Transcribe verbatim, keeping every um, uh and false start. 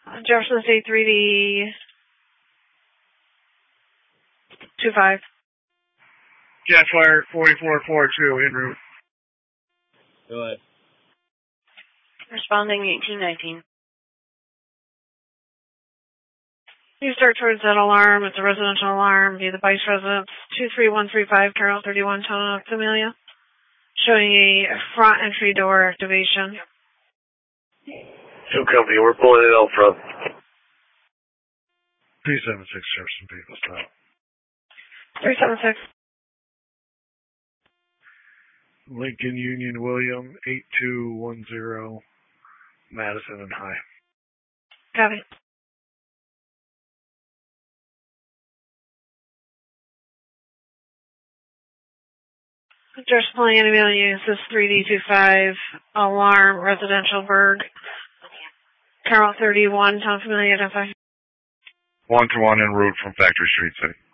Jefferson State three D two five. Jet Flyer forty-four four two en route. Go ahead. Responding eighteen nineteen. You start towards that alarm. It's a residential alarm via the Bice residence. two three one three five, Carroll thirty-one, Tono, Camellia. Showing a front entry door activation. Two company, we're pulling it out front. three seven six, Jefferson People, stop. three seven six. Lincoln Union William, eight two one zero, Madison and High. Copy. Address pulling anybody use this three D two five, alarm, residential Berg. Carroll thirty-one, Town Familiar, identify. One to one en route from Factory Street City.